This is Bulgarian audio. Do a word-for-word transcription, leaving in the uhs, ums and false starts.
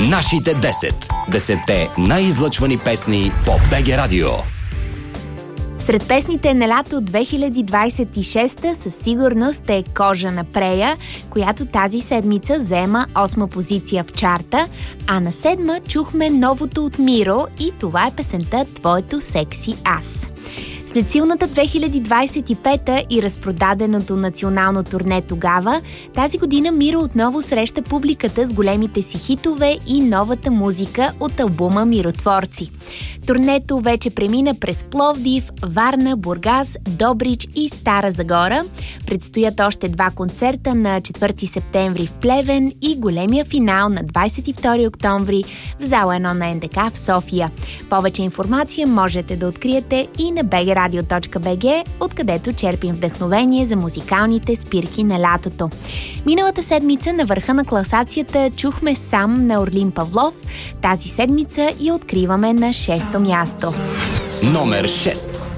Нашите десет. Десетте най-излъчвани песни по БГ Радио. Сред песните на лято две хиляди двадесет и шеста със сигурност е Кожа на Прея, която тази седмица заема осма позиция в чарта, а на седма чухме новото от Миро и това е песента Твоето секси аз. След силната две хиляди двадесет и пета и разпродаденото национално турне тогава, тази година Миро отново среща публиката с големите си хитове и новата музика от албума Миротворци. Турнето вече премина през Пловдив, Варна, Бургас, Добрич и Стара Загора. Предстоят още два концерта на четвърти септември в Плевен и големия финал на двадесет и втори октомври в зала едно на Ен Де Ка в София. Повече информация можете да откриете и на би джи радио точка би джи, откъдето черпим вдъхновение за музикалните спирки на лятото. Миналата седмица на върха на класацията чухме Сам на Орлин Павлов. Тази седмица я откриваме на шесто място. Номер шест.